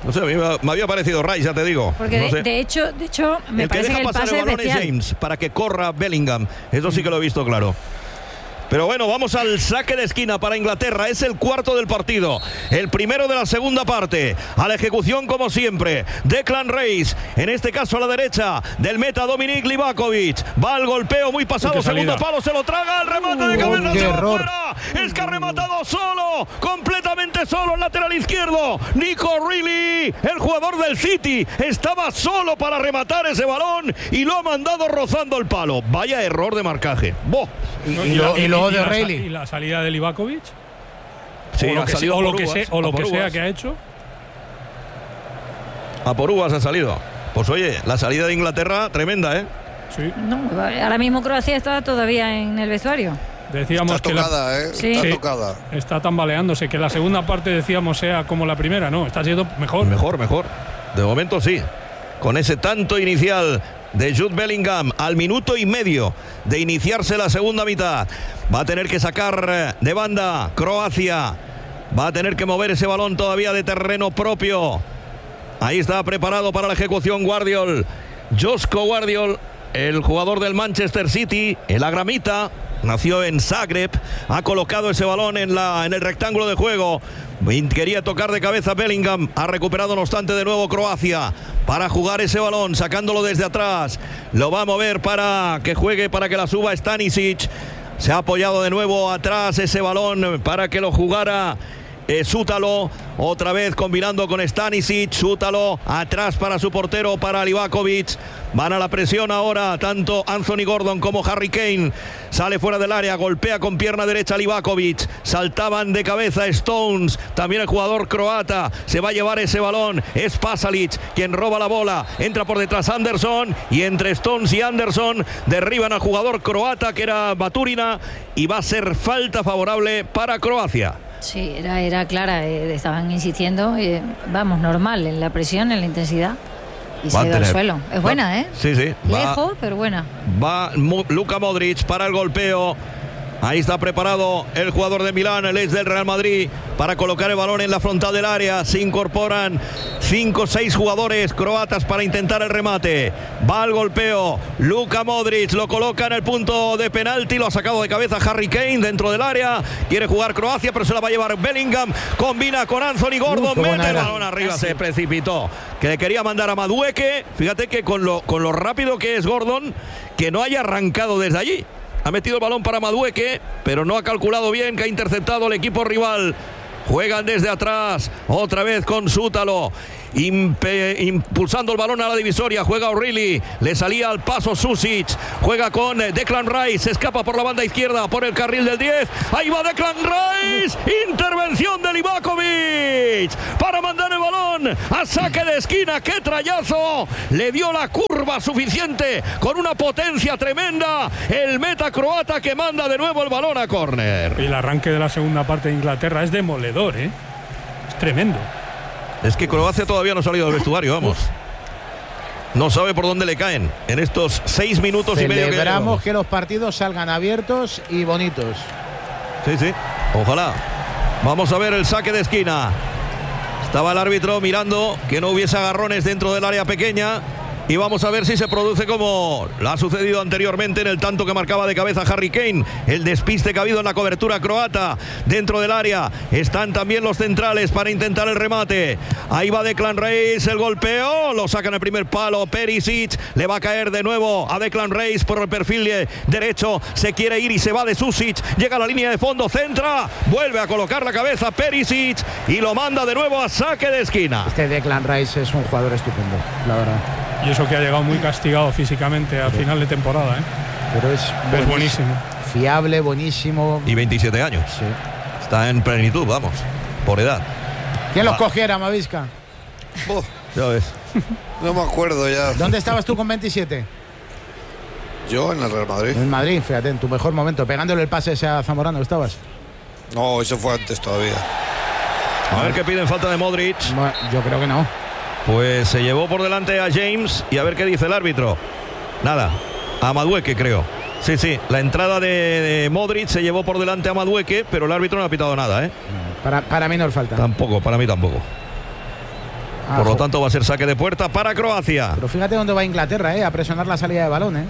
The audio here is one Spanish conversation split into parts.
No sé, a mí me había parecido Rice, ya te digo. Porque no sé. de hecho, me parece que el pase es bestial. James para que corra Bellingham. Eso sí que lo he visto claro. Pero bueno, vamos al saque de esquina para Inglaterra. Es el cuarto del partido, el primero de la segunda parte. A la ejecución, como siempre, Declan Rice, en este caso a la derecha del meta Dominic Livakovic. Va al golpeo muy pasado, segundo palo, se lo traga, el remate de cabeza, se va fuera. Es que ha rematado solo, completamente solo, el lateral izquierdo. Nico Reilly, el jugador del City, estaba solo para rematar ese balón y lo ha mandado rozando el palo. Vaya error de marcaje. ¡Boh! Y luego de Reilly. ¿Y la salida de Livakovic? Sí, o lo que sea que ha hecho. A por uvas ha salido. Pues oye, la salida de Inglaterra tremenda, ¿eh? Sí. No, ahora mismo Croacia está todavía en el vestuario. Decíamos está tocada, Está tocada. Está tambaleándose. Que la segunda parte, decíamos, sea como la primera. No, está siendo mejor. Mejor. De momento sí. Con ese tanto inicial de Jude Bellingham al minuto y medio de iniciarse la segunda mitad. Va a tener que sacar de banda Croacia. Va a tener que mover ese balón todavía de terreno propio. Ahí está preparado para la ejecución Guardiol. Josko Guardiol, el jugador del Manchester City, el agramita. Nació en Zagreb, ha colocado ese balón en el rectángulo de juego. Quería tocar de cabeza Bellingham, ha recuperado no obstante de nuevo Croacia para jugar ese balón, sacándolo desde atrás. Lo va a mover para que juegue, para que la suba Stanisic. Se ha apoyado de nuevo atrás ese balón para que lo jugara Sútalo, otra vez combinando con Stanisic. Sútalo atrás para su portero, para Livakovic. Van a la presión ahora tanto Anthony Gordon como Harry Kane. Sale fuera del área, golpea con pierna derecha Livakovic. Saltaban de cabeza Stones, también el jugador croata. Se va a llevar ese balón, es Pasalic quien roba la bola. Entra por detrás Anderson y entre Stones y Anderson derriban al jugador croata que era Baturina y va a ser falta favorable para Croacia. Sí, era clara, estaban insistiendo, vamos, normal en la presión, en la intensidad. Y se ha ido al suelo. Es buena, ¿eh? Sí. Lejos, pero buena. Va Luka Modric para el golpeo. Ahí está preparado el jugador de Milán, el ex del Real Madrid, para colocar el balón en la frontal del área. Se incorporan 5 o 6 jugadores croatas para intentar el remate. Va al golpeo. Luka Modric lo coloca en el punto de penalti. Lo ha sacado de cabeza Harry Kane dentro del área. Quiere jugar Croacia, pero se la va a llevar Bellingham. Combina con Anthony Gordon. Mete el balón arriba. Se precipitó. Que le quería mandar a Madueke. Fíjate que con lo rápido que es Gordon, que no haya arrancado desde allí. Ha metido el balón para Madueke, pero no ha calculado bien, que ha interceptado el equipo rival. Juegan desde atrás, otra vez con Sútalo, impulsando el balón a la divisoria. Juega O'Reilly, le salía al paso Susic, juega con Declan Rice, se escapa por la banda izquierda, por el carril del 10. Ahí va Declan Rice, intervención de Livakovic para mandar el balón a saque de esquina. ¡Qué trayazo! Le dio la curva suficiente con una potencia tremenda el meta croata, que manda de nuevo el balón a córner. Y el arranque de la segunda parte de Inglaterra es demoledor, ¿eh? Es tremendo. Es que Croacia todavía no ha salido del vestuario, vamos. No sabe por dónde le caen en estos 6 minutos y medio que Celebramos que los partidos salgan abiertos y bonitos. Sí, ojalá. Vamos a ver el saque de esquina. Estaba el árbitro mirando que no hubiese agarrones dentro del área pequeña. Y vamos a ver si se produce como lo ha sucedido anteriormente en el tanto que marcaba de cabeza Harry Kane. El despiste que ha habido en la cobertura croata dentro del área. Están también los centrales para intentar el remate. Ahí va Declan Rice, el golpeo. Lo saca en el primer palo Perisic. Le va a caer de nuevo a Declan Rice por el perfil derecho. Se quiere ir y se va de Susic. Llega a la línea de fondo, centra. Vuelve a colocar la cabeza Perisic y lo manda de nuevo a saque de esquina. Este Declan Rice es un jugador estupendo, la verdad. Y eso que ha llegado muy castigado físicamente al final de temporada, ¿eh? Pero es buenísimo. Fiable, buenísimo. Y 27 años. Sí. Está en plenitud, vamos, por edad. ¿Quién los cogiera, Mavisca? Ya ves. No me acuerdo ya. ¿Dónde estabas tú con 27? Yo en el Real Madrid. En Madrid, fíjate, en tu mejor momento, pegándole el pase ese a Zamorano, ¿estabas? No, eso fue antes todavía. A ver qué piden, falta de Modric. Bueno, yo creo que no. Pues se llevó por delante a James y a ver qué dice el árbitro. Nada, a Madueke creo. Sí, la entrada de Modric se llevó por delante a Madueke, pero el árbitro no ha pitado nada, ¿eh? Para mí no falta. Tampoco, para mí tampoco. Por lo tanto va a ser saque de puerta para Croacia. Pero fíjate dónde va Inglaterra, a presionar la salida de balón,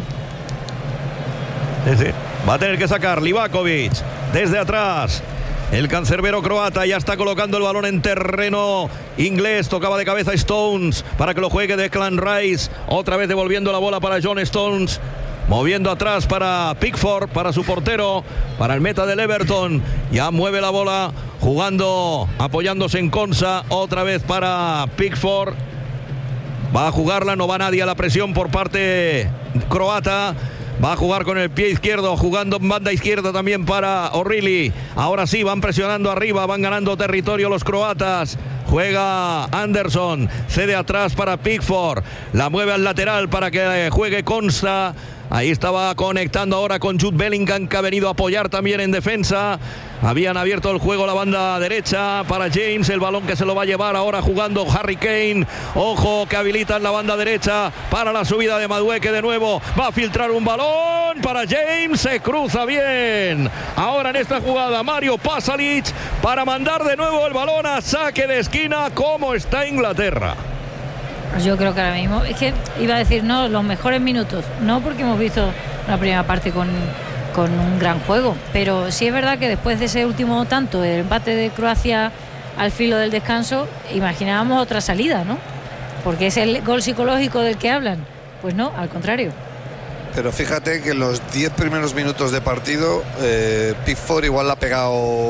Sí. Va a tener que sacar Livakovic desde atrás. El cancerbero croata ya está colocando el balón en terreno inglés. Tocaba de cabeza Stones para que lo juegue Declan Rice. Otra vez devolviendo la bola para John Stones. Moviendo atrás para Pickford, para su portero, para el meta del Everton. Ya mueve la bola, jugando, apoyándose en Konsa. Otra vez para Pickford. Va a jugarla, no va nadie a la presión por parte croata. Va a jugar con el pie izquierdo, jugando en banda izquierda también para O'Reilly. Ahora sí, van presionando arriba, van ganando territorio los croatas. Juega Anderson, cede atrás para Pickford. La mueve al lateral para que juegue Konsa. Ahí estaba conectando ahora con Jude Bellingham, que ha venido a apoyar también en defensa. Habían abierto el juego la banda derecha para James, el balón que se lo va a llevar ahora jugando Harry Kane. Ojo que habilitan la banda derecha para la subida de Madueke de nuevo. Va a filtrar un balón para James, se cruza bien. Ahora en esta jugada Mario Pasalic para mandar de nuevo el balón a saque de esquina. ¿Cómo está Inglaterra? Yo creo que ahora mismo, es que iba a decir, no, los mejores minutos, no porque hemos visto la primera parte con un gran juego, pero sí es verdad que después de ese último tanto, el empate de Croacia al filo del descanso, imaginábamos otra salida, ¿no? Porque es el gol psicológico del que hablan. Pues no, al contrario. Pero fíjate que en los 10 primeros minutos de partido, Pickford igual le ha pegado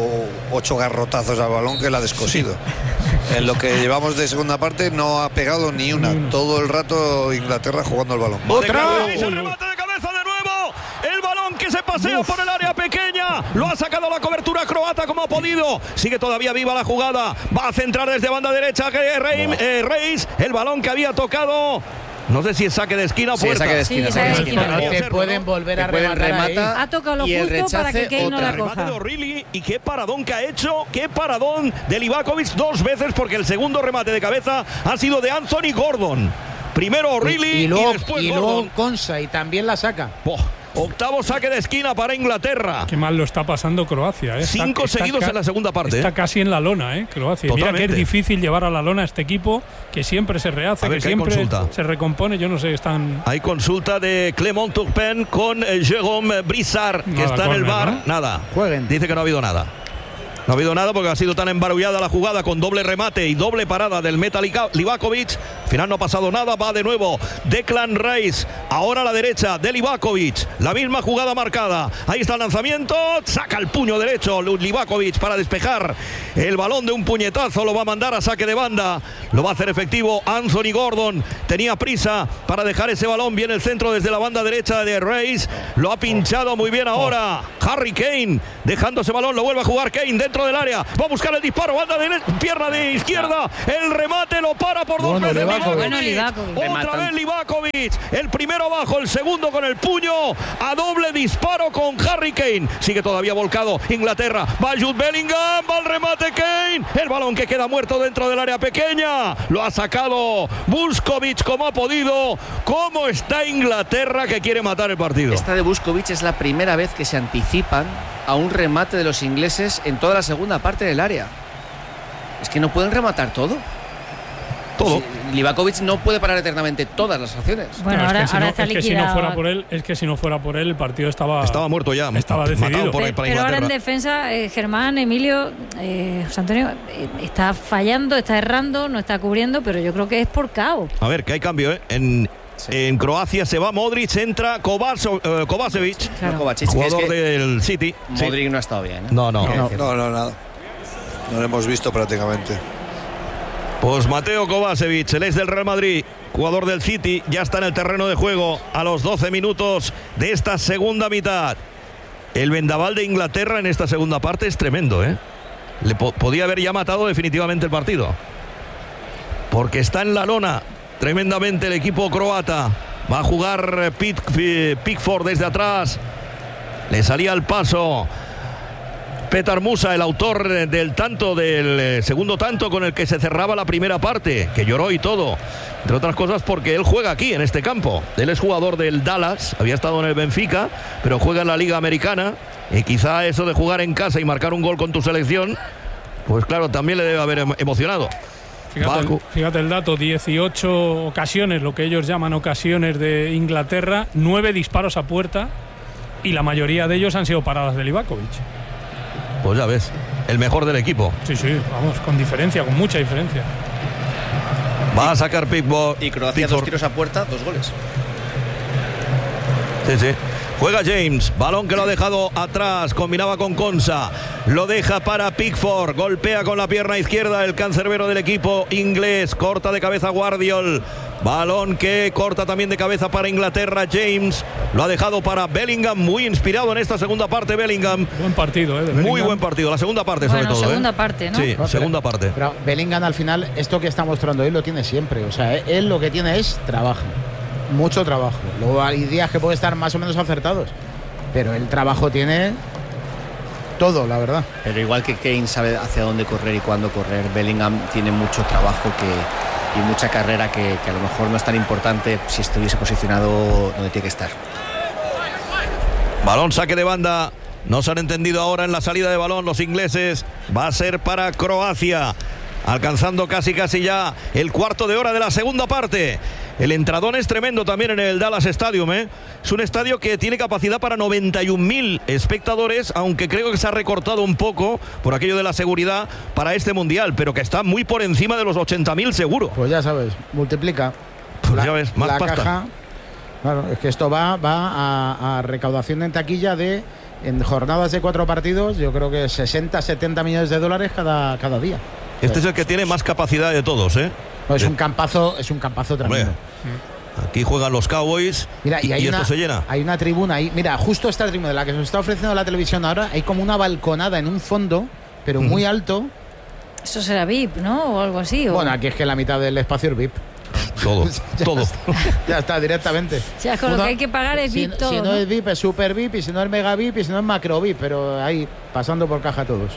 8 garrotazos al balón que la ha descosido. En lo que llevamos de segunda parte no ha pegado ni una. Todo el rato Inglaterra jugando el balón. ¡Otra! El remate de cabeza de nuevo. El balón que se pasea por el área pequeña. Lo ha sacado la cobertura croata como ha podido. Sigue todavía viva la jugada. Va a centrar desde banda derecha Reis. El balón que había tocado. No sé si es saque de esquina o puerta. Saque de esquina. Te pueden volver a rematar. Ha tocado lo justo para que Kane no la coja. De O'Reilly, y qué paradón que ha hecho, qué paradón de Livakovic 2 veces, porque el segundo remate de cabeza ha sido de Anthony Gordon. Primero O'Reilly y luego Konsa, y también la saca. Octavo saque de esquina para Inglaterra. Qué mal lo está pasando Croacia. 5 seguidos en la segunda parte. Está casi en la lona, Croacia. Mira que es difícil llevar a la lona a este equipo que siempre se rehace, que siempre se recompone. Yo no sé, están... Hay consulta de Clement Turpin con Jérôme Brissard, que está en el bar. ¿No? Nada. Jueguen. Dice que no ha habido nada. No ha habido nada porque ha sido tan embarullada la jugada con doble remate y doble parada del meta Livakovic. Al final no ha pasado nada, va de nuevo Declan Rice. Ahora a la derecha de Livakovic. La misma jugada marcada. Ahí está el lanzamiento. Saca el puño derecho Livakovic para despejar el balón de un puñetazo. Lo va a mandar a saque de banda. Lo va a hacer efectivo Anthony Gordon. Tenía prisa para dejar ese balón. Viene el centro desde la banda derecha de Rice. Lo ha pinchado muy bien ahora Harry Kane. Dejando ese balón, lo vuelve a jugar Kane dentro del área, va a buscar el disparo, banda de pierna de izquierda, el remate lo para por 2 veces otra vez Livakovic, el primero abajo, el segundo con el puño, a doble disparo con Harry Kane, sigue todavía volcado Inglaterra, va Jude Bellingham, va el remate Kane, el balón que queda muerto dentro del área pequeña, lo ha sacado Vuskovic como ha podido. ¿Cómo está Inglaterra que quiere matar el partido? Esta de Vuskovic es la primera vez que se anticipan a un remate de los ingleses en toda la segunda parte del área. Es que no pueden rematar todo. Todo. Livakovic no puede parar eternamente todas las acciones. Bueno, no, ahora está liquidado. Que si no fuera por él, el partido estaba muerto ya. Estaba decidido. Pero ahora en defensa, Germán, Emilio, José Antonio, está fallando, está errando, no está cubriendo, pero yo creo que es por caos. A ver, que hay cambio, En Croacia se va Modric, entra Kovacevic, jugador del City. Modric no ha estado bien. No, nada. No lo hemos visto prácticamente. Pues Mateo Kovacevic, el ex del Real Madrid, jugador del City, ya está en el terreno de juego a los 12 minutos de esta segunda mitad. El vendaval de Inglaterra en esta segunda parte es tremendo, Le podía haber ya matado definitivamente el partido. Porque está en la lona tremendamente el equipo croata. Va a jugar Pickford desde atrás. Le salía al paso Petar Musa, el autor del tanto, del segundo tanto con el que se cerraba la primera parte, que lloró y todo, entre otras cosas porque él juega aquí en este campo. Él es jugador del Dallas, había estado en el Benfica, pero juega en la Liga Americana, y quizá eso de jugar en casa y marcar un gol con tu selección, pues claro, también le debe haber emocionado. Fíjate el dato, 18 ocasiones, lo que ellos llaman ocasiones de Inglaterra, 9 disparos a puerta y la mayoría de ellos han sido paradas de Livakovic. Pues ya ves, el mejor del equipo. Sí, vamos, con diferencia, con mucha diferencia. Va a sacar Pickford. Y Croacia 2 tiros a puerta, 2 goles. Sí. Juega James, balón que lo ha dejado atrás, combinaba con Konsa, lo deja para Pickford, golpea con la pierna izquierda el cancerbero del equipo inglés, corta de cabeza Guardiol, balón que corta también de cabeza para Inglaterra. James lo ha dejado para Bellingham, muy inspirado en esta segunda parte Bellingham. Buen partido, de muy buen partido, la segunda parte sobre todo. Segunda parte, ¿no? Sí, segunda parte. Pero Bellingham al final, esto que está mostrando él lo tiene siempre, o sea, él lo que tiene es trabajo. Mucho trabajo. Luego hay días que puede estar más o menos acertados, pero el trabajo tiene todo, la verdad. Pero igual que Kane sabe hacia dónde correr y cuándo correr, Bellingham tiene mucho trabajo y mucha carrera que a lo mejor no es tan importante si estuviese posicionado donde tiene que estar. Balón, saque de banda. No se han entendido ahora en la salida de balón los ingleses. Va a ser para Croacia, alcanzando casi ya el cuarto de hora de la segunda parte. El entradón es tremendo también en el Dallas Stadium, ¿eh? Es un estadio que tiene capacidad para 91.000 espectadores, aunque creo que se ha recortado un poco por aquello de la seguridad para este mundial, pero que está muy por encima de los 80.000 seguro. Pues ya sabes, multiplica. Pues ya ves, más la pasta. Caja, claro, es que esto va a recaudación en taquilla de, en jornadas de 4 partidos, yo creo que 60-70 millones de dólares cada día. Este es el que tiene más capacidad de todos, ¿eh? No, es un campazo tremendo. Aquí juegan los Cowboys. Mira, y esto se llena. Hay una tribuna ahí. Mira, justo esta tribuna de la que nos está ofreciendo la televisión ahora, hay como una balconada en un fondo, pero muy alto. Eso será VIP, ¿no? O algo así. Bueno, aquí es que la mitad del espacio es VIP. Todo. Ya está, directamente. O sea, con lo que hay que pagar es VIP todo. Si no es VIP, es Super VIP, y si no es Mega VIP, y si no es Macro VIP, pero ahí, pasando por caja todos.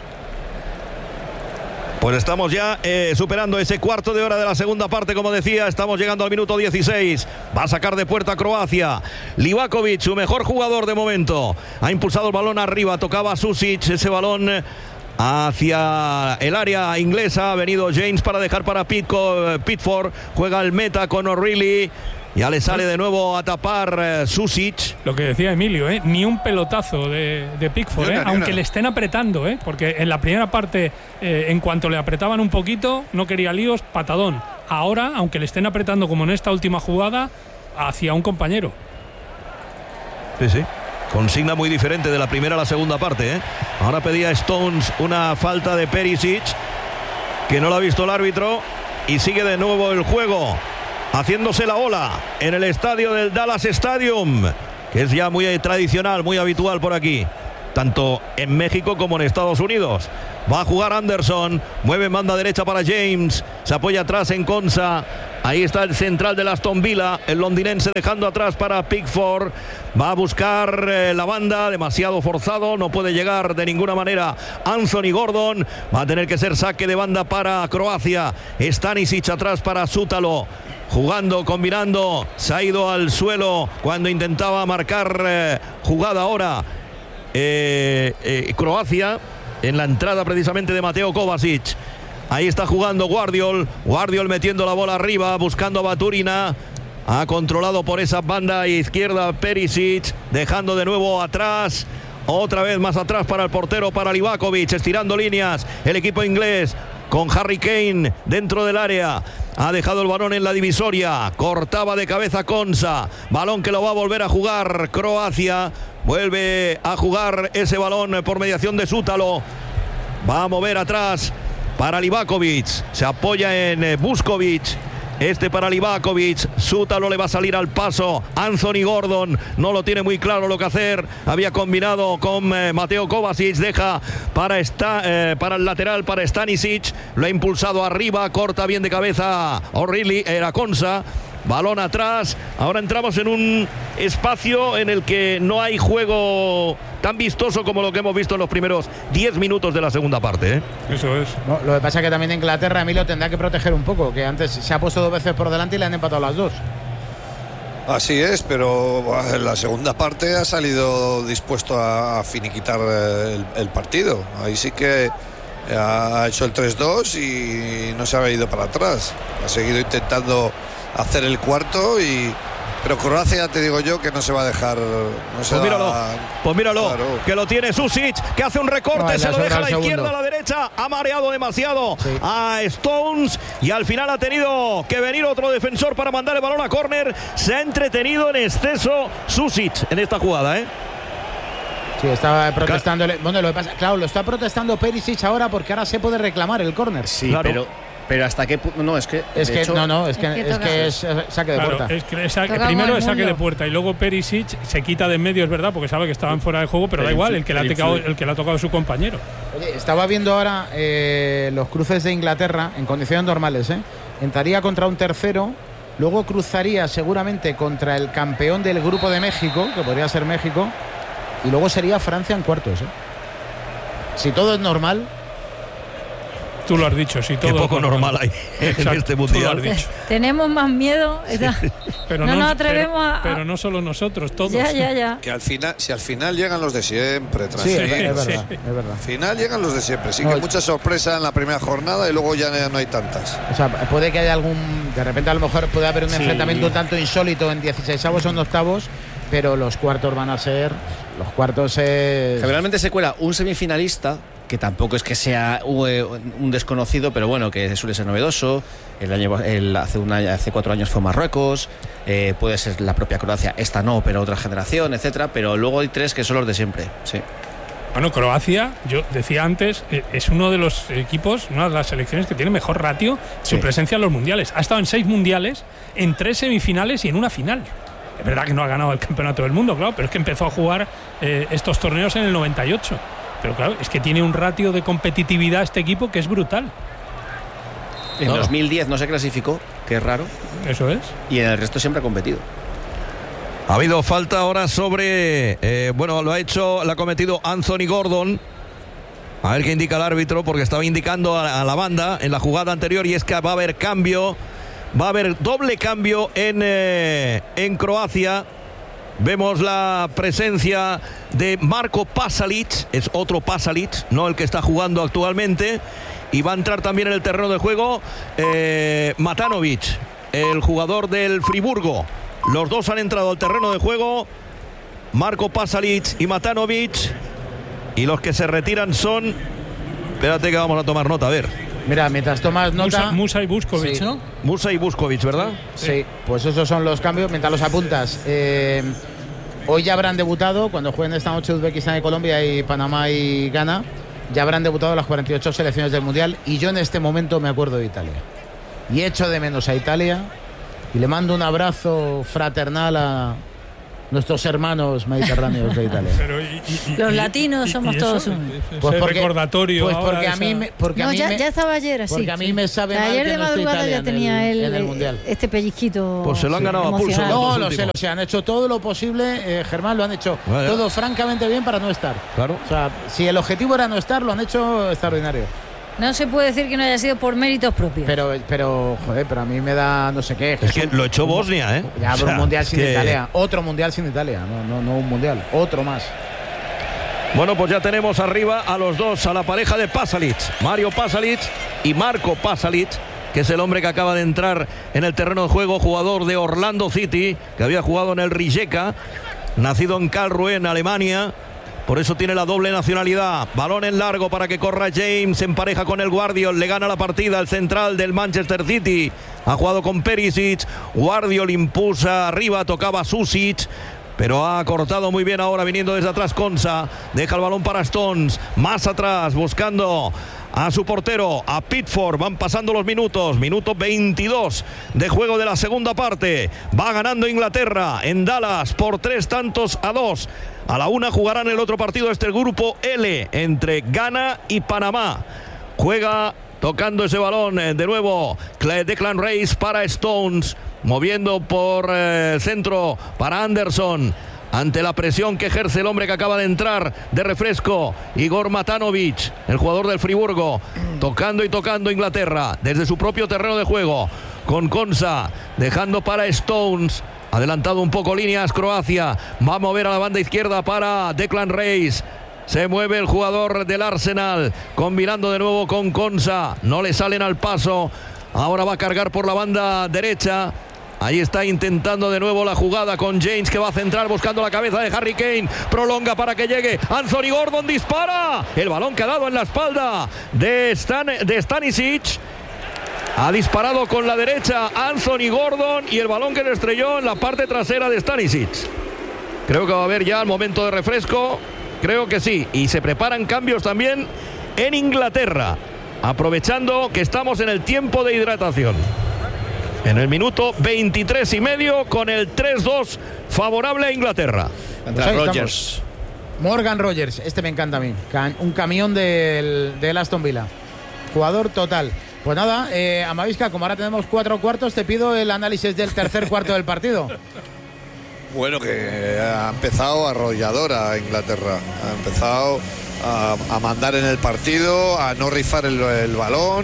Pues estamos ya superando ese cuarto de hora de la segunda parte, como decía, estamos llegando al minuto 16. Va a sacar de puerta Croacia. Livakovic, su mejor jugador de momento. Ha impulsado el balón arriba, tocaba Susic, ese balón hacia el área inglesa. Ha venido James para dejar para Pickford. Juega el meta con O'Reilly. Ya le sale de nuevo a tapar Susic. Lo que decía Emilio, ni un pelotazo de Pickford, aunque le estén apretando, porque en la primera parte, en cuanto le apretaban un poquito, no quería líos, patadón. Ahora, aunque le estén apretando como en esta última jugada, hacia un compañero. Sí. Consigna muy diferente de la primera a la segunda parte, Ahora pedía Stones una falta de Perisic, que no la ha visto el árbitro, y sigue de nuevo el juego, haciéndose la ola en el estadio del Dallas Stadium, que es ya muy tradicional, muy habitual por aquí, tanto en México como en Estados Unidos. Va a jugar Anderson, mueve en banda derecha para James, se apoya atrás en Konsa. Ahí está el central del Aston Villa, el londinense, dejando atrás para Pickford. Va a buscar la banda, demasiado forzado, no puede llegar de ninguna manera Anthony Gordon. Va a tener que ser saque de banda para Croacia. Stanisic atrás para Sútalo. Jugando, combinando, se ha ido al suelo cuando intentaba marcar jugada ahora Croacia, en la entrada precisamente de Mateo Kovacic. Ahí está jugando Guardiol metiendo la bola arriba, buscando a Baturina. Ha controlado por esa banda izquierda Perisic, dejando de nuevo atrás. Otra vez más atrás para el portero, para Livakovic, estirando líneas el equipo inglés con Harry Kane dentro del área. Ha dejado el balón en la divisoria, cortaba de cabeza Konsa, balón que lo va a volver a jugar Croacia. Vuelve a jugar ese balón por mediación de Sútalo. Va a mover atrás para Livakovic, se apoya en Vuskovic. Este para Livakovic, Sútalo le va a salir al paso. Anthony Gordon no lo tiene muy claro lo que hacer. Había combinado con Mateo Kovacic, deja para el lateral, para Stanisic. Lo ha impulsado arriba, corta bien de cabeza O'Reilly, era Konsa. Balón atrás. Ahora entramos en un espacio en el que no hay juego tan vistoso como lo que hemos visto en los primeros 10 minutos de la segunda parte. Eso es. No, lo que pasa es que también Inglaterra, Emilio, tendrá que proteger un poco, que antes se ha puesto 2 veces por delante y le han empatado las 2. Así es, pero en la segunda parte ha salido dispuesto a finiquitar el partido. Ahí sí que Ha hecho el 3-2 y no se ha ido para atrás. Ha seguido intentando hacer el cuarto pero Croacia, te digo yo, que no se va a dejar. Pues míralo, claro. Que lo tiene Susic, que hace un recorte, se lo deja a la izquierda, a la derecha, ha mareado demasiado a Stones y al final ha tenido que venir otro defensor para mandar el balón a córner. Se ha entretenido en exceso Susic en esta jugada, Sí, estaba protestándole. Bueno, lo que pasa, claro, lo está protestando Perisic ahora porque ahora se puede reclamar el córner. Sí, claro. Pero hasta qué punto. No, es que es saque de puerta. Primero es saque de puerta y luego Perisic se quita de en medio, es verdad, porque sabe que estaban fuera de juego, pero da igual, el que le ha tocado su compañero. Oye, estaba viendo ahora los cruces de Inglaterra en condiciones normales, entraría contra un tercero, luego cruzaría seguramente contra el campeón del grupo de México, que podría ser México, y luego sería Francia en cuartos. Si todo es normal. Tú lo has dicho, sí, todo. Qué poco normal hay en este mundial. Tú lo has dicho. Tenemos más miedo. Pero no nos atrevemos a. Pero no solo nosotros, todos. Ya. Que al final, si al final llegan los de siempre, sí, es verdad. Al final llegan los de siempre. Sí, que mucha sorpresa en la primera jornada y luego ya no hay tantas. O sea, puede que haya de repente a lo mejor puede haber un enfrentamiento un tanto insólito en 16avos o en octavos, pero los cuartos van a ser. Generalmente se cuela un semifinalista, que tampoco es que sea un desconocido, pero bueno, que suele ser novedoso. Hace 4 años fue Marruecos, puede ser la propia Croacia, esta no, pero otra generación, etcétera. Pero luego hay 3 que son los de siempre. Sí. Bueno, Croacia, yo decía antes, es uno de los equipos, una de las selecciones que tiene mejor ratio su presencia en los mundiales. Ha estado en 6 mundiales, en 3 semifinales y en una final. Es verdad que no ha ganado el campeonato del mundo, claro, pero es que empezó a jugar estos torneos en el 98. Pero claro, es que tiene un ratio de competitividad este equipo que es brutal. En 2010 no se clasificó, que es raro. Eso es. Y en el resto siempre ha competido. Ha habido falta ahora sobre... lo ha cometido Anthony Gordon. A ver qué indica el árbitro, porque estaba indicando a la banda en la jugada anterior, y es que va a haber cambio. Va a haber doble cambio en Croacia. Vemos la presencia de Marko Pasalic, es otro Pasalic, no el que está jugando actualmente. Y va a entrar también en el terreno de juego Matanovic, el jugador del Friburgo. Los dos han entrado al terreno de juego, Marko Pasalic y Matanovic. Y los que se retiran son... Espérate que vamos a tomar nota, a ver. Mira, mientras tomas nota... Musa y Vuskovic, sí. ¿no? Musa y Vuskovic, ¿verdad? Sí, pues esos son los cambios. Mientras los apuntas, hoy ya habrán debutado, cuando jueguen esta noche Uzbekistán y Colombia y Panamá y Ghana, ya habrán debutado las 48 selecciones del Mundial. Y yo en este momento me acuerdo de Italia. Y echo de menos a Italia. Y le mando un abrazo fraternal a nuestros hermanos mediterráneos de Italia. Pero los latinos somos todos unos. Pues porque, recordatorio. Pues porque a mí me, ya estaba ayer así. Porque a mí me sabe mal ayer que de no esté madrugada Italia ya tenía en el Mundial. Este pellizquito. Pues se lo han ganado a pulso. No, lo sé, han hecho todo lo posible, Germán, lo han hecho todo francamente bien para no estar. Claro. O sea, si el objetivo era no estar, lo han hecho extraordinario. No se puede decir que no haya sido por méritos propios. Pero a mí me da no sé qué. Es que lo echó Bosnia, ¿eh? Ya habrá un mundial sin Italia. Otro mundial sin Italia. No un mundial. Otro más. Bueno, pues ya tenemos arriba a los dos, a la pareja de Pasalic. Mario Pasalic y Marko Pasalic, que es el hombre que acaba de entrar en el terreno de juego, jugador de Orlando City, que había jugado en el Rijeka, nacido en Karlsruhe, en Alemania. Por eso tiene la doble nacionalidad. Balón en largo para que corra James. En pareja con el Guardiol. Le gana la partida el central del Manchester City. Ha jugado con Perisic. Guardiol impulsa arriba. Tocaba Susic. Pero ha cortado muy bien ahora viniendo desde atrás Konsa. Deja el balón para Stones. Más atrás buscando a su portero, a Pickford. Van pasando los minutos. Minuto 22 de juego de la segunda parte. Va ganando Inglaterra en Dallas por 3-2. A la 1 jugarán el otro partido, el grupo L, entre Ghana y Panamá. Juega tocando ese balón de nuevo Declan Rice para Stones, moviendo por el centro para Anderson. Ante la presión que ejerce el hombre que acaba de entrar de refresco, Igor Matanovic, el jugador del Friburgo, tocando y tocando Inglaterra desde su propio terreno de juego, con Konsa, dejando para Stones. Adelantado un poco líneas Croacia. Va a mover a la banda izquierda para Declan Rice. Se mueve el jugador del Arsenal, combinando de nuevo con Konsa. No le salen al paso. Ahora va a cargar por la banda derecha. Ahí está intentando de nuevo la jugada con James, que va a centrar buscando la cabeza de Harry Kane. Prolonga para que llegue. Anthony Gordon dispara. El balón que ha dado en la espalda de Stanisic. Ha disparado con la derecha Anthony Gordon y el balón que le estrelló en la parte trasera de Stanisic. Creo que va a haber ya el momento de refresco. Creo que sí. Y se preparan cambios también en Inglaterra, aprovechando que estamos en el tiempo de hidratación. En el minuto 23 y medio, con el 3-2 favorable a Inglaterra. Rogers. Morgan Rogers, este me encanta a mí. Un camión del Aston Villa. Jugador total. Pues nada, Amavisca, como ahora tenemos 4 cuartos, te pido el análisis del tercer cuarto del partido. Bueno, que ha empezado arrolladora Inglaterra. Ha empezado a mandar en el partido, a no rifar el balón.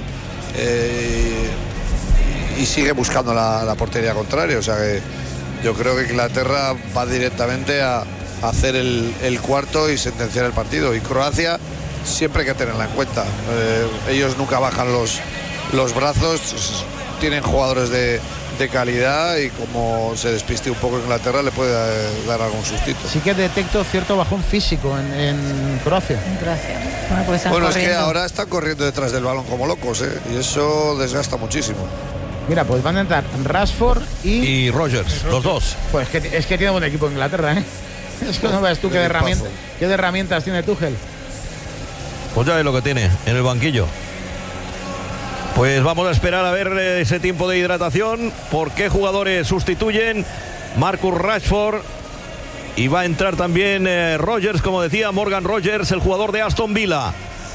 Y sigue buscando la portería contraria. O sea que yo creo que Inglaterra va directamente a hacer el cuarto y sentenciar el partido. Y Croacia siempre hay que tenerla en cuenta. Ellos nunca bajan los brazos, tienen jugadores de calidad, y como se despiste un poco Inglaterra le puede dar algún sustito. Sí que detecto cierto bajón físico en Croacia. En Croacia. Bueno, es que ahora están corriendo detrás del balón como locos, y eso desgasta muchísimo. Mira, pues van a entrar Rashford y Rogers, los dos. Pues es que tiene buen equipo Inglaterra, Es que no veas tú qué herramientas tiene Tuchel. Pues ya es lo que tiene en el banquillo. Pues vamos a esperar a ver ese tiempo de hidratación. ¿Por qué jugadores sustituyen? Marcus Rashford. Y va a entrar también Rogers, como decía, Morgan Rogers, el jugador de Aston Villa.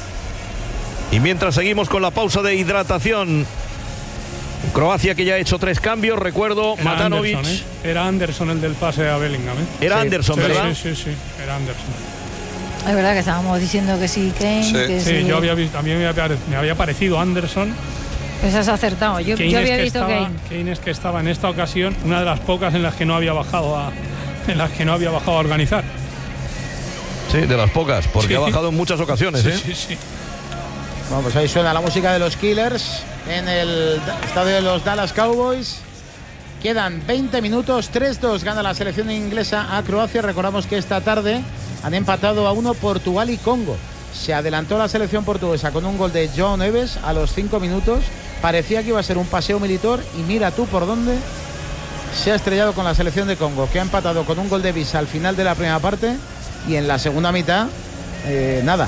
Y mientras seguimos con la pausa de hidratación, Croacia, que ya ha hecho 3 cambios, recuerdo, era Matanovic. Anderson, Era Anderson el del pase a Bellingham. Era sí, Anderson, sí, ¿verdad? Sí, era Anderson. Es verdad que estábamos diciendo que sí, Kane. Sí, que sí. Yo había visto, a mí me había parecido Anderson. Pues has acertado. Yo había visto Kane. Kane es que estaba en esta ocasión una de las pocas en las que no había bajado a organizar. Sí, de las pocas, porque sí. Ha bajado en muchas ocasiones. Sí. Bueno, pues ahí suena la música de los Killers en el estadio de los Dallas Cowboys. Quedan 20 minutos, 3-2 gana la selección inglesa a Croacia. Recordamos que esta tarde han empatado a 1 Portugal y Congo. Se adelantó la selección portuguesa con un gol de João Neves a los 5 minutos. Parecía que iba a ser un paseo militar, y mira tú por dónde se ha estrellado con la selección de Congo, que ha empatado con un gol de Visa al final de la primera parte, y en la segunda mitad nada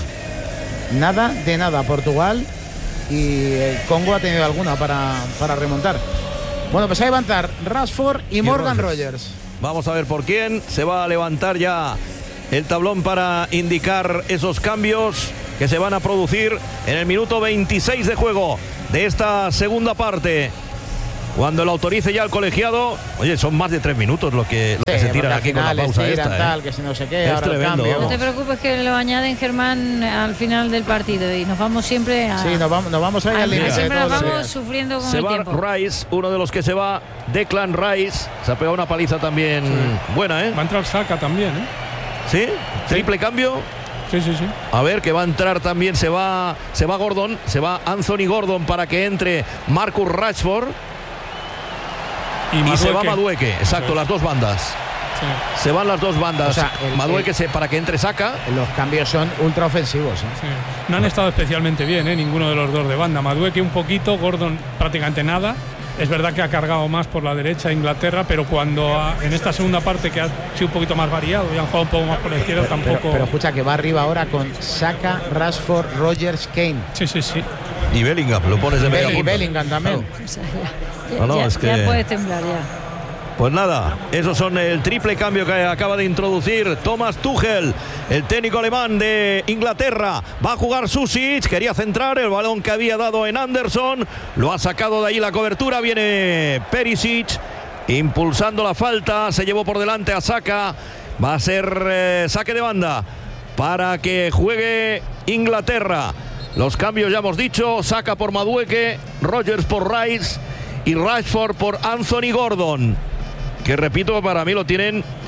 de nada. Portugal y Congo ha tenido alguna para remontar. Bueno, pues ahí va a entrar Rashford y Morgan Rogers. Vamos a ver por quién se va a levantar ya el tablón para indicar esos cambios que se van a producir en el minuto 26 de juego de esta segunda parte. Cuando lo autorice ya el colegiado. Oye, son más de 3 minutos lo que se tiran aquí con la pausa esta. Tal, que si no sé qué, es ahora tremendo. No te preocupes, que lo añaden, Germán, al final del partido, y nos vamos siempre a... Sí, nos vamos a ir al límite. Siempre nos vamos sufriendo con el tiempo. Se va Rice, uno de los que se va, Declan Rice. Se ha pegado una paliza también buena, Va a entrar Saka también, ¿Sí? ¿Triple cambio? Sí. A ver, que va a entrar también, se va Gordon, se va Anthony Gordon para que entre Marcus Rashford. Y se va Madueke, exacto, las dos bandas. Sí. Se van las dos bandas. O sea, Madueke para que entre Saka. Los cambios son ultra ofensivos. Sí. No han estado especialmente bien, ninguno de los dos de banda. Madueke un poquito, Gordon prácticamente nada. Es verdad que ha cargado más por la derecha Inglaterra, pero en esta segunda parte, que ha sido un poquito más variado y han jugado un poco más por la izquierda, tampoco... Pero escucha, que va arriba ahora con Saka, Rashford, Rogers, Kane. Sí. Y Bellingham, lo pones de media punta. Y Bellingham también. Claro. Es que... ya puedes temblar ya. Pues nada, esos son el triple cambio que acaba de introducir Thomas Tuchel, el técnico alemán de Inglaterra. Va a jugar Susic, quería centrar el balón que había dado en Anderson, lo ha sacado de ahí la cobertura. Viene Perisic impulsando la falta, se llevó por delante a Saka. Va a ser saque de banda para que juegue Inglaterra. Los cambios ya hemos dicho: Saka por Madueke, Rogers por Rice y Rashford por Anthony Gordon, que repito, para mí lo tienen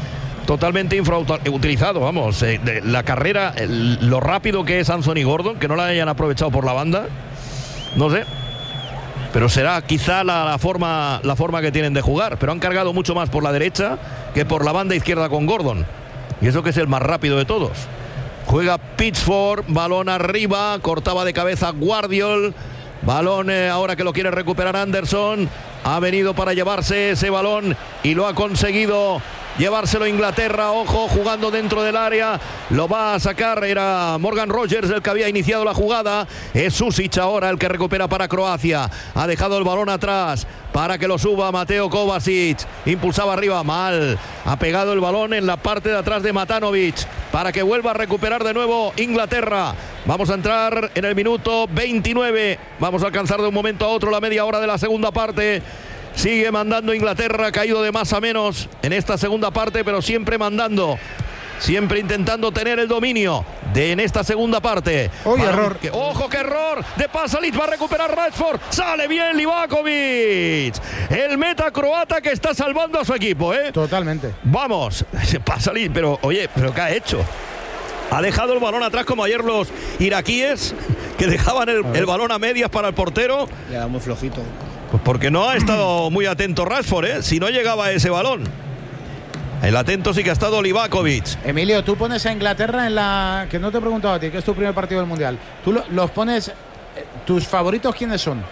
totalmente infrautilizado, vamos. La carrera, lo rápido que es Anthony Gordon, que no la hayan aprovechado por la banda, no sé. Pero será quizá la forma que tienen de jugar. Pero han cargado mucho más por la derecha que por la banda izquierda con Gordon. Y eso que es el más rápido de todos. Juega Pitchford, balón arriba, cortaba de cabeza Guardiol. Balón ahora que lo quiere recuperar Anderson. Ha venido para llevarse ese balón y lo ha conseguido llevárselo Inglaterra. Ojo, jugando dentro del área, lo va a sacar. Era Morgan Rogers el que había iniciado la jugada. Es Susic ahora el que recupera para Croacia. Ha dejado el balón atrás para que lo suba Mateo Kovacic. Impulsaba arriba, mal. Ha pegado el balón en la parte de atrás de Matanovic para que vuelva a recuperar de nuevo Inglaterra. Vamos a entrar en el minuto 29. Vamos a alcanzar de un momento a otro la media hora de la segunda parte. Sigue mandando Inglaterra, ha caído de más a menos en esta segunda parte, pero siempre mandando, siempre intentando tener el dominio en esta segunda parte. Error. Ojo, qué error de Pasalic, va a recuperar Rashford, sale bien Livakovic, el meta croata que está salvando a su equipo, Totalmente. Vamos, Pasalic, pero oye, ¿pero qué ha hecho? Ha dejado el balón atrás como ayer los iraquíes, que dejaban el balón a medias para el portero. Le da muy flojito. Pues porque no ha estado muy atento Rashford, si no llegaba ese balón. El atento sí que ha estado Livakovic. Emilio, tú pones a Inglaterra en la... Que no te he preguntado a ti, que es tu primer partido del Mundial. Tú los pones... ¿Tus favoritos quiénes son?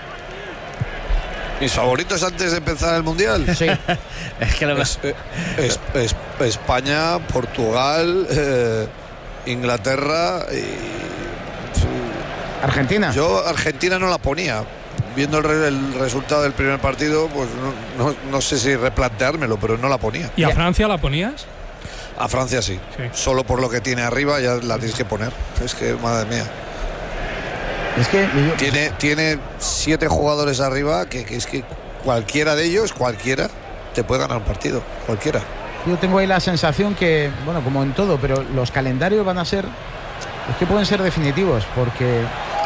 ¿Mis favoritos antes de empezar el Mundial? Sí. Es que España, Portugal, Inglaterra y... Argentina. Yo Argentina no la ponía. Viendo el resultado del primer partido, pues no sé si replanteármelo, pero no la ponía. ¿Y a Francia la ponías? A Francia sí. Solo por lo que tiene arriba ya la tienes que poner. Es que, madre mía. Es que tiene 7 jugadores arriba que es que cualquiera de ellos, te puede ganar un partido. Cualquiera. Yo tengo ahí la sensación que, bueno, como en todo, pero los calendarios van a ser... Es que pueden ser definitivos, porque...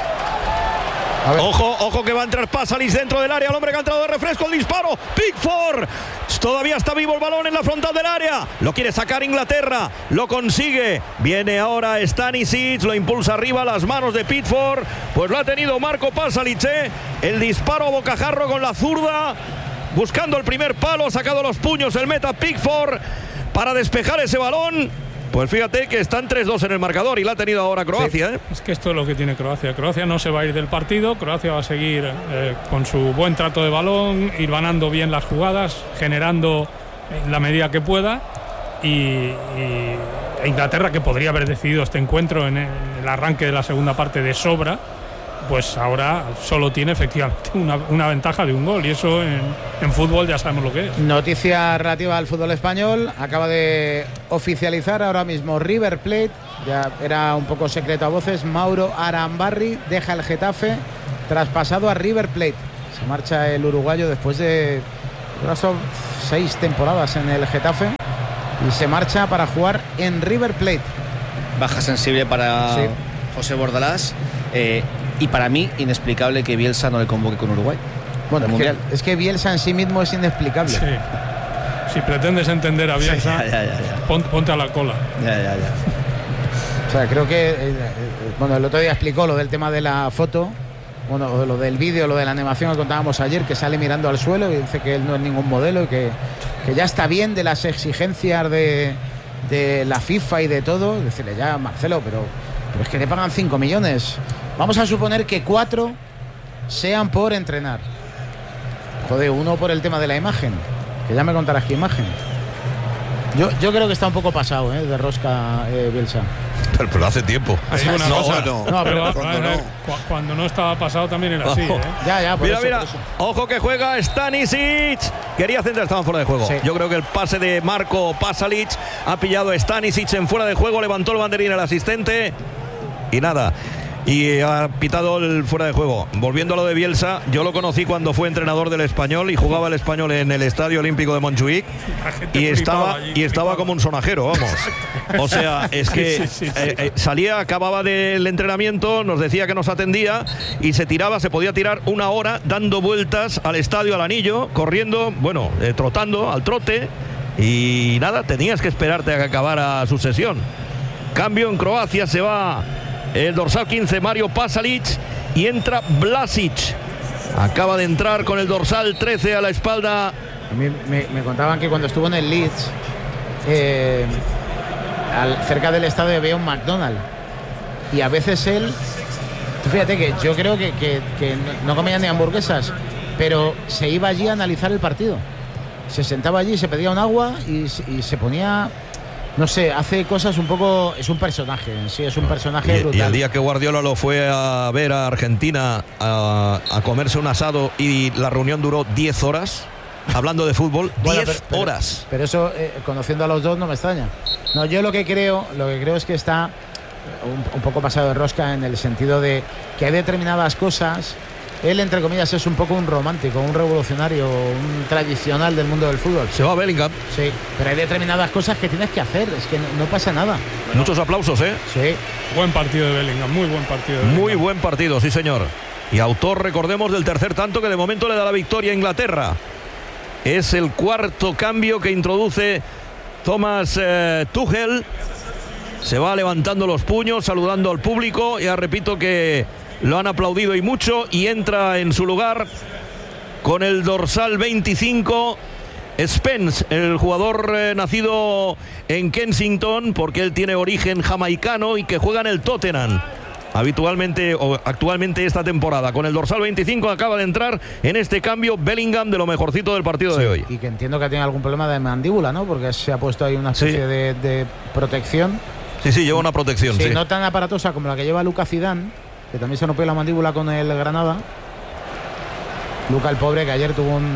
Ojo que va a entrar Pasalic dentro del área. El hombre que ha entrado de refresco, el disparo. Pickford. Todavía está vivo el balón en la frontal del área. Lo quiere sacar Inglaterra. Lo consigue. Viene ahora Stanisic. Lo impulsa arriba. Las manos de Pickford. Pues lo ha tenido Marco Pasalic. El disparo a bocajarro con la zurda. Buscando el primer palo. Ha sacado los puños el meta Pickford para despejar ese balón. Pues fíjate que están 3-2 en el marcador y la ha tenido ahora Croacia. Sí. Es que esto es lo que tiene Croacia. Croacia no se va a ir del partido. Croacia va a seguir con su buen trato de balón, ir ganando bien las jugadas, generando en la medida que pueda. Y Inglaterra, que podría haber decidido este encuentro en el arranque de la segunda parte de sobra, pues ahora solo tiene efectivamente una ventaja de un gol, y eso en fútbol ya sabemos lo que es. Noticia relativa al fútbol español: acaba de oficializar ahora mismo River Plate, ya era un poco secreto a voces, Mauro Arambarri deja el Getafe traspasado a River Plate. Se marcha el uruguayo después de 6 temporadas en el Getafe y se marcha para jugar en River Plate. Baja sensible para José Bordalás. Y para mí, inexplicable que Bielsa no le convoque con Uruguay. Bueno, es que Bielsa en sí mismo es inexplicable. Sí. Si pretendes entender a Bielsa, ponte a la cola. O sea, creo que el otro día explicó lo del tema de la foto, lo del vídeo, lo de la animación que contábamos ayer, que sale mirando al suelo y dice que él no es ningún modelo y que ya está bien de las exigencias de la FIFA y de todo. Decirle ya, Marcelo, pero es que le pagan 5 millones. Vamos a suponer que 4 sean por entrenar. Joder, 1 por el tema de la imagen, que ya me contarás qué imagen. Yo creo que está un poco pasado de rosca Bielsa. Pero hace tiempo. Cuando no estaba pasado también era así. Mira, ojo que juega Stanisic. Quería centrar, estaban fuera de juego. Yo creo que el pase de Marco Pasalic ha pillado a Stanisic en fuera de juego, levantó el banderín el asistente y nada. Y ha pitado el fuera de juego. Volviendo a lo de Bielsa, yo lo conocí cuando fue entrenador del Español y jugaba el Español en el Estadio Olímpico de Montjuic y estaba como un sonajero, vamos. O sea, es que salía, acababa del entrenamiento, nos decía que nos atendía y se podía tirar 1 hora dando vueltas al estadio, al anillo, corriendo, trotando, al trote. y nada, tenías que esperarte a que acabara su sesión. Cambio en Croacia, se va el dorsal 15 Mario Pasalic y entra Vlasic. Acaba de entrar con el dorsal 13 a la espalda. A mí me contaban que cuando estuvo en el Leeds, cerca del estadio había un McDonald's. Y a veces él, fíjate que yo creo que no comía ni hamburguesas, pero se iba allí a analizar el partido. Se sentaba allí, se pedía un agua y se ponía... No sé, hace cosas un poco... Es un personaje, sí, es un personaje brutal. Y el día que Guardiola lo fue a ver a Argentina a comerse un asado y la reunión duró 10 horas, hablando de fútbol, 10 horas. Pero eso, conociendo a los dos, no me extraña. No, yo lo que creo es que está un poco pasado de rosca en el sentido de que hay determinadas cosas... Él, entre comillas, es un poco un romántico, un revolucionario, un tradicional del mundo del fútbol. Se va a Bellingham. Sí, pero hay determinadas cosas que tienes que hacer, es que no pasa nada. Bueno, muchos aplausos, ¿eh? Sí. Buen partido de Bellingham, muy buen partido de Bellingham. Muy buen partido, sí señor. Y autor, recordemos, del tercer tanto que de momento le da la victoria a Inglaterra. Es el cuarto cambio que introduce Thomas Tuchel. Se va levantando los puños, saludando al público. Ya repito que lo han aplaudido y mucho, y entra en su lugar con el dorsal 25 Spence, el jugador nacido en Kensington, porque él tiene origen jamaicano y que juega en el Tottenham actualmente esta temporada. Con el dorsal 25 acaba de entrar en este cambio Bellingham, de lo mejorcito del partido de hoy. Y que entiendo que tiene algún problema de mandíbula, ¿no? Porque se ha puesto ahí una especie de protección. Sí, lleva una protección. Sí, no tan aparatosa como la que lleva Luka Zidane, que también se rompió la mandíbula con el Granada. Luka, el pobre, que ayer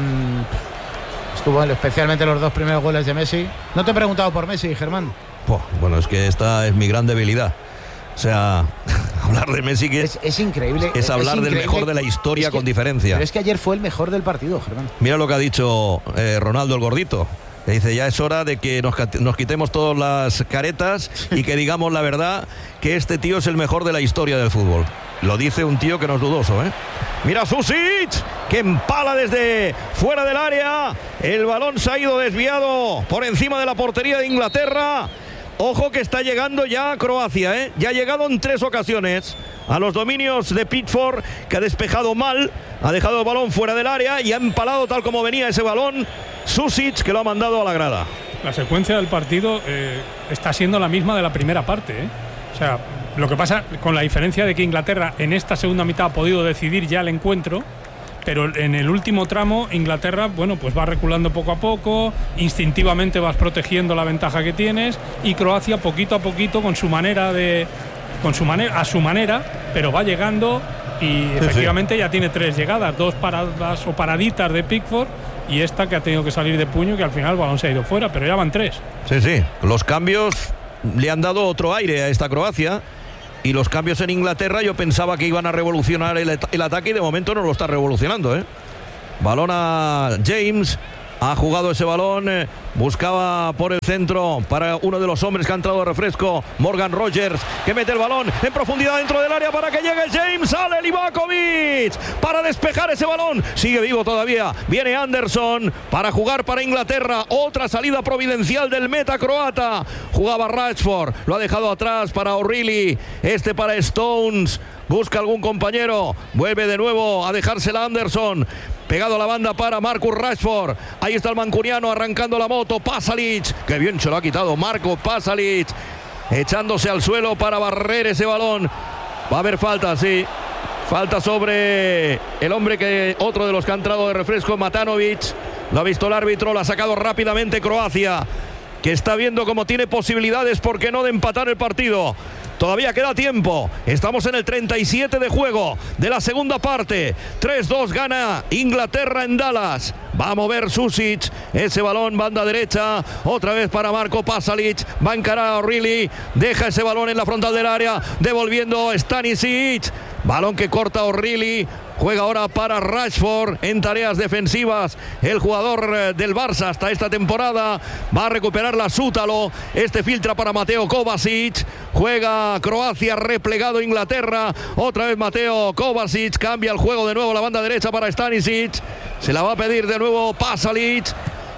estuvo especialmente los 2 primeros goles de Messi. No te he preguntado por Messi, Germán. Bueno, es que esta es mi gran debilidad. O sea, hablar de Messi que es increíble. Es hablar del mejor de la historia, con diferencia. Pero es que ayer fue el mejor del partido, Germán. Mira lo que ha dicho Ronaldo el gordito. Que dice, ya es hora de que nos quitemos todas las caretas y que digamos la verdad, que este tío es el mejor de la historia del fútbol. Lo dice un tío que no es dudoso, ¿eh? Mira Susic, que empala desde fuera del área. El balón se ha ido desviado por encima de la portería de Inglaterra. Ojo que está llegando ya a Croacia, ¿eh? Ya ha llegado en 3 ocasiones a los dominios de Pickford, que ha despejado mal, ha dejado el balón fuera del área y ha empalado tal como venía ese balón Susic, que lo ha mandado a la grada. La secuencia del partido está siendo la misma de la primera parte, ¿eh? O sea, lo que pasa con la diferencia de que Inglaterra en esta segunda mitad ha podido decidir ya el encuentro, pero en el último tramo Inglaterra, bueno, pues va reculando poco a poco, instintivamente vas protegiendo la ventaja que tienes, y Croacia poquito a poquito a su manera, pero va llegando, y efectivamente ya tiene 3 llegadas, 2 paradas o paraditas de Pickford, y esta que ha tenido que salir de puño, que al final el balón se ha ido fuera, pero ya van 3. Sí, los cambios le han dado otro aire a esta Croacia. Y los cambios en Inglaterra, yo pensaba que iban a revolucionar el ataque, y de momento no lo está revolucionando, ¿eh? Balón a James. Ha jugado ese balón, buscaba por el centro para uno de los hombres que ha entrado de refresco, Morgan Rogers, que mete el balón en profundidad dentro del área para que llegue James. Sale Livakovic para despejar ese balón, sigue vivo todavía, viene Anderson para jugar para Inglaterra. Otra salida providencial del meta croata. Jugaba Rashford, lo ha dejado atrás para O'Reilly, para Stones. Busca algún compañero, vuelve de nuevo a dejársela Anderson, pegado a la banda para Marcus Rashford. Ahí está el mancuniano arrancando la moto, Pasalic, que bien se lo ha quitado Marco Pasalic, echándose al suelo para barrer ese balón. Va a haber falta, sí, falta sobre el hombre otro de los que ha entrado de refresco, Matanovic. Lo ha visto el árbitro, lo ha sacado rápidamente Croacia, que está viendo cómo tiene posibilidades, ¿por qué no?, de empatar el partido. Todavía queda tiempo. Estamos en el 37 de juego de la segunda parte. 3-2 gana Inglaterra en Dallas. Va a mover Susic. Ese balón, banda derecha. Otra vez para Marco Pasalic. Va a encarar a O'Reilly. Deja ese balón en la frontal del área. Devolviendo Stanisic. Balón que corta O'Reilly. Juega ahora para Rashford en tareas defensivas. El jugador del Barça hasta esta temporada. Va a recuperar la Sútalo. Filtra para Mateo Kovacic. Juega Croacia, replegado Inglaterra. Otra vez Mateo Kovacic. Cambia el juego de nuevo la banda derecha para Stanisic. Se la va a pedir de nuevo Pasalic.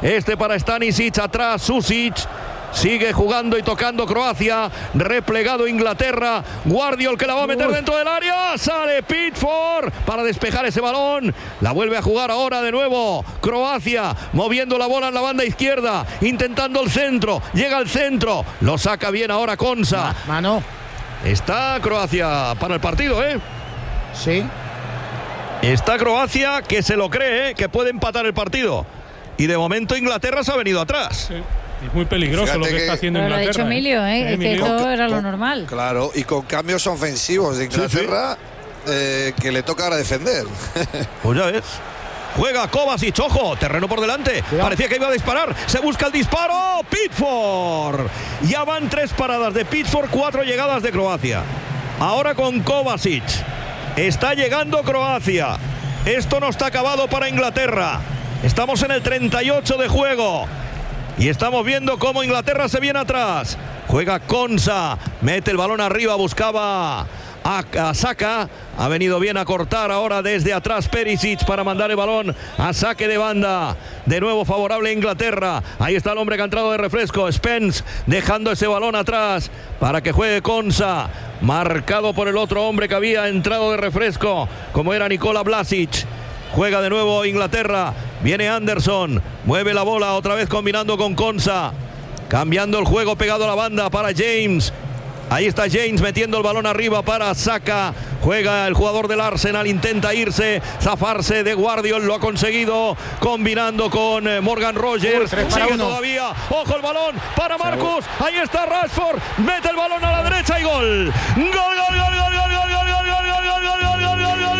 Este para Stanisic, atrás Susic. Sigue jugando y tocando Croacia. Replegado Inglaterra. Guardiol que la va a meter dentro del área. Sale Pickford para despejar ese balón. La vuelve a jugar ahora de nuevo Croacia. Moviendo la bola en la banda izquierda. Intentando el centro. Llega al centro. Lo saca bien ahora Konsa. Mano. Está Croacia para el partido, ¿eh? Sí. Está Croacia que se lo cree, que puede empatar el partido. Y de momento Inglaterra se ha venido atrás. Sí. Es muy peligroso. Fíjate lo que está haciendo Inglaterra. Lo ha dicho Emilio, es que esto era lo normal. Claro, y con cambios ofensivos de Inglaterra, que le toca ahora defender. Pues ya ves. Juega Kovacic, ojo, terreno por delante. Cuidado. Parecía que iba a disparar. Se busca el disparo. Pickford. Ya van 3 paradas de Pickford, 4 llegadas de Croacia. Ahora con Kovacic. Está llegando Croacia. Esto no está acabado para Inglaterra. Estamos en el 38 de juego. Y estamos viendo cómo Inglaterra se viene atrás. Juega Konsa, mete el balón arriba, buscaba a Saka. Ha venido bien a cortar ahora desde atrás Perisic para mandar el balón a saque de banda. De nuevo favorable a Inglaterra. Ahí está el hombre que ha entrado de refresco, Spence, dejando ese balón atrás para que juegue Konsa. Marcado por el otro hombre que había entrado de refresco, como era Nikola Vlasic. Juega de nuevo Inglaterra. Viene Anderson. Mueve la bola otra vez combinando con Konsa. Cambiando el juego pegado a la banda para James. Ahí está James metiendo el balón arriba para Saka. Juega el jugador del Arsenal. Intenta irse, zafarse de Guardiol. Lo ha conseguido combinando con Morgan Rogers. Sigue todavía. Ojo el balón para Marcus. Ahí está Rashford. Mete el balón a la derecha y gol. Gol, gol, gol, gol, gol, gol, gol, gol, gol, gol, gol, gol, gol, gol, gol, gol.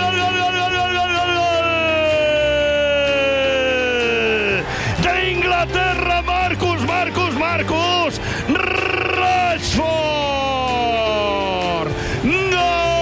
Marcus Rashford. ¡Gol!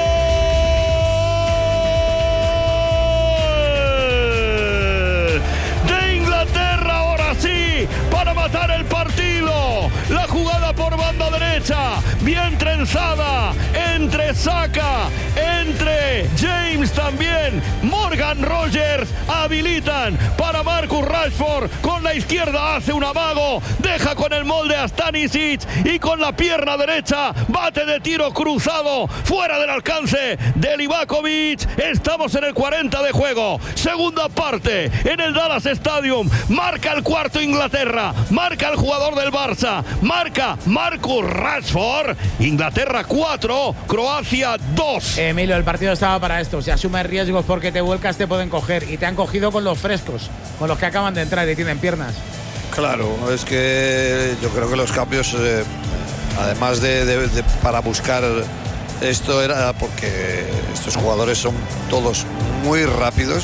De Inglaterra ahora sí para matar el partido. La jugada por banda derecha, bien trenzada entre Saka, entre James también. Morgan Rogers habilitan para Marcus Rashford. Con la izquierda hace un amago, deja con el molde a Stanisic y con la pierna derecha bate de tiro cruzado fuera del alcance de Livakovic. Estamos en el 40 de juego, segunda parte en el Dallas Stadium. Marca el cuarto Inglaterra, marca el jugador del Barça, marca Marcus Rashford. Inglaterra 4, Croacia 2. Emilio, el partido estaba para esto. Si asumes riesgos porque te vuelcas te pueden coger, y te han cogido con los frescos, con los que acaban de entrar y tienen piernas. Claro, es que yo creo que los cambios, además de para buscar esto, era porque estos jugadores son todos muy rápidos,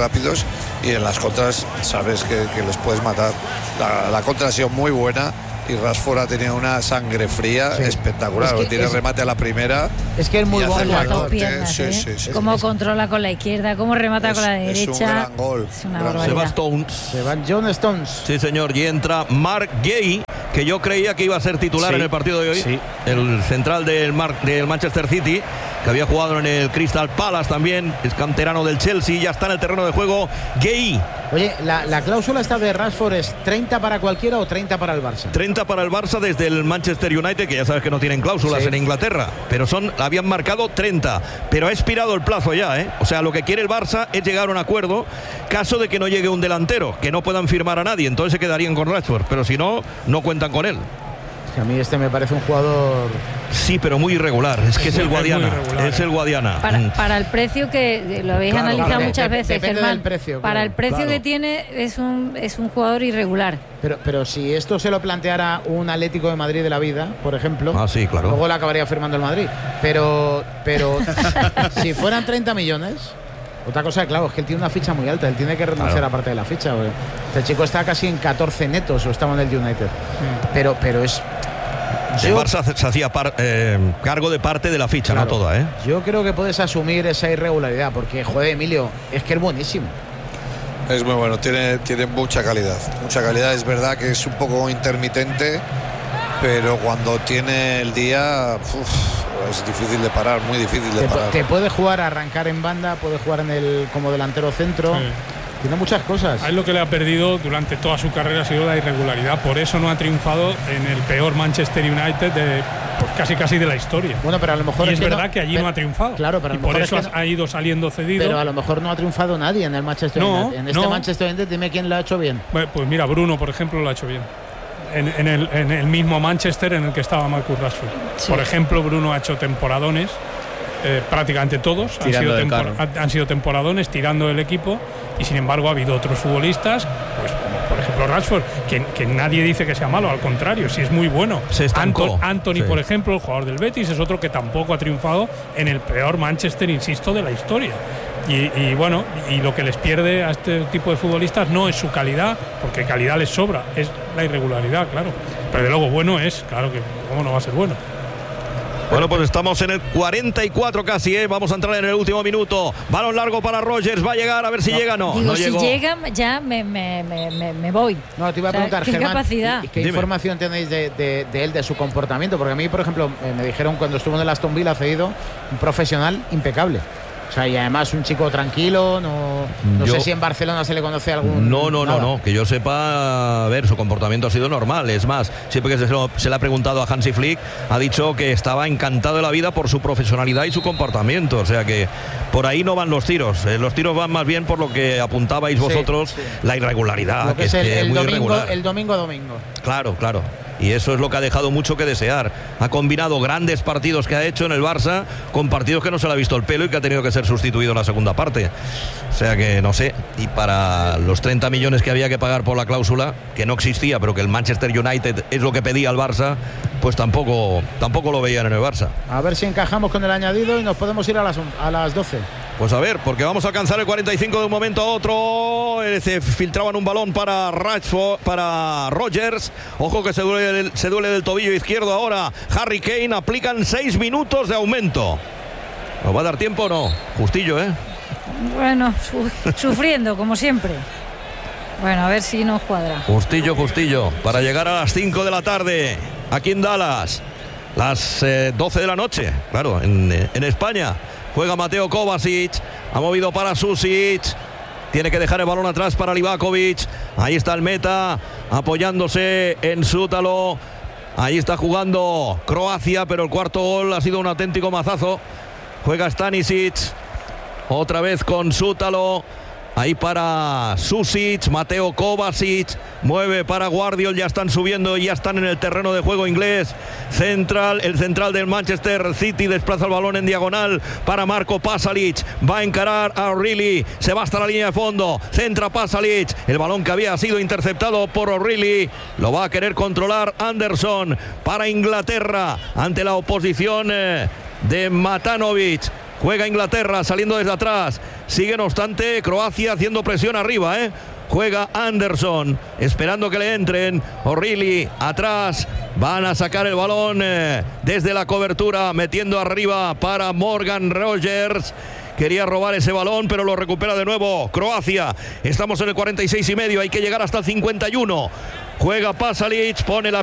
y en las contras sabes que les puedes matar. La contra ha sido muy buena y Rashford ha tenido una sangre fría espectacular. Es que tiene remate a la primera. Es que es muy bueno. Sí. Cómo controla con la izquierda, cómo remata con la derecha. Es un gran gol. Es una barbaridad. Se va John Stones. Sí, señor. Y entra Mark Gay, que yo creía que iba a ser titular en el partido de hoy. Sí. El central del Manchester City, que había jugado en el Crystal Palace también. Es canterano del Chelsea. Ya está en el terreno de juego Gay. Oye, la cláusula esta de Rashford es 30 para cualquiera o 30 para el Barça. 30 para el Barça desde el Manchester United, que ya sabes que no tienen cláusulas en Inglaterra, pero habían marcado 30, pero ha expirado el plazo ya, ¿eh? O sea, lo que quiere el Barça es llegar a un acuerdo, caso de que no llegue un delantero, que no puedan firmar a nadie, entonces se quedarían con Rashford, pero si no, no cuentan con él. A mí este me parece un jugador... Sí, pero muy irregular. Es que es el Guadiana. Es el Guadiana. Para el precio que lo habéis analizado muchas veces, Germán. Para el precio que tiene es un jugador irregular. Pero si esto se lo planteara un Atlético de Madrid de la vida, por ejemplo, sí, claro, luego la acabaría firmando el Madrid. Pero si fueran 30 millones... Otra cosa, claro, es que él tiene una ficha muy alta. Él tiene que renunciar a parte de la ficha. Este chico está casi en 14 netos, o estaba en el United. Pero es... El Barça se hacía cargo de parte de la ficha, no toda, ¿eh? Yo creo que puedes asumir esa irregularidad, porque, joder, Emilio, es que es buenísimo. Es muy bueno, tiene mucha calidad. Mucha calidad, es verdad que es un poco intermitente, pero cuando tiene el día... es difícil de parar, muy difícil de parar. Te puede jugar a arrancar en banda, puede jugar como delantero centro. Tiene muchas cosas. A él lo que le ha perdido durante toda su carrera ha sido la irregularidad. Por eso no ha triunfado en el peor Manchester United de casi de la historia. Bueno, pero a lo mejor y es verdad que allí no ha triunfado. Claro, pero y por eso ha ido saliendo cedido. Pero a lo mejor no ha triunfado nadie en el Manchester United. En este Manchester United, dime quién lo ha hecho bien. Pues mira, Bruno, por ejemplo, lo ha hecho bien. En el mismo Manchester en el que estaba Marcus Rashford. Sí. Por ejemplo, Bruno ha hecho temporadones, prácticamente todos han sido temporadones tirando el equipo, y sin embargo ha habido otros futbolistas, pues como por ejemplo Rashford, que nadie dice que sea malo, al contrario, sí es muy bueno. Anthony, por ejemplo, el jugador del Betis, es otro que tampoco ha triunfado en el peor Manchester, insisto, de la historia. Y bueno, y lo que les pierde a este tipo de futbolistas no es su calidad, porque calidad les sobra, es la irregularidad, claro. Pero de luego bueno es, claro que cómo no va a ser bueno. Bueno, pues estamos en el 44 casi, ¿eh? Vamos a entrar en el último minuto. Balón largo para Rogers, va a llegar, a ver si llega. No llegó. Si llega ya me voy. No, te iba a preguntar, ¿qué Germán, capacidad? ¿qué información tenéis de él, de su comportamiento? Porque a mí, por ejemplo, me dijeron cuando estuvo en el Aston Villa cedido, un profesional impecable. O sea, y además un chico tranquilo, no sé si en Barcelona se le conoce algún... No, que yo sepa, a ver, su comportamiento ha sido normal. Es más, siempre que se le ha preguntado a Hansi Flick, ha dicho que estaba encantado de la vida por su profesionalidad y su comportamiento. O sea que por ahí no van los tiros. Los tiros van más bien por lo que apuntabais vosotros, la irregularidad. Lo que es el domingo a domingo. Claro. Y eso es lo que ha dejado mucho que desear. Ha combinado grandes partidos que ha hecho en el Barça con partidos que no se le ha visto el pelo y que ha tenido que ser sustituido en la segunda parte. O sea que no sé. Y para los 30 millones que había que pagar por la cláusula, que no existía, pero que el Manchester United es lo que pedía el Barça, pues tampoco lo veían en el Barça. A ver si encajamos con el añadido y nos podemos ir a las 12. Pues a ver, porque vamos a alcanzar el 45 de un momento a otro. Se filtraban un balón para Rashford, para Rogers. Ojo que se duele del tobillo izquierdo ahora. Harry Kane, aplican 6 minutos de aumento. ¿Nos va a dar tiempo o no? Justillo, ¿eh? Bueno, sufriendo, como siempre. Bueno, a ver si nos cuadra. Justillo, para llegar a las 5 de la tarde, aquí en Dallas. Las 12 de la noche, claro, en España. Juega Mateo Kovacic, ha movido para Susic, tiene que dejar el balón atrás para Livakovic. Ahí está el meta, apoyándose en Sútalo. Ahí está jugando Croacia, pero el cuarto gol ha sido un auténtico mazazo. Juega Stanisic, otra vez con Sútalo. Ahí para Susic, Mateo Kovacic, mueve para Guardiol, ya están subiendo y ya están en el terreno de juego inglés. El central del Manchester City desplaza el balón en diagonal para Marco Pasalic, va a encarar a O'Reilly, se va hasta la línea de fondo, centra Pasalic, el balón que había sido interceptado por O'Reilly, lo va a querer controlar Anderson para Inglaterra ante la oposición de Matanovic. Juega Inglaterra saliendo desde atrás. Sigue no obstante Croacia haciendo presión arriba, Juega Anderson esperando que le entren. O'Reilly atrás. Van a sacar el balón desde la cobertura, metiendo arriba para Morgan Rogers. Quería robar ese balón, pero lo recupera de nuevo Croacia. Estamos en el 46 y medio. Hay que llegar hasta el 51. Juega Pasalic, pone la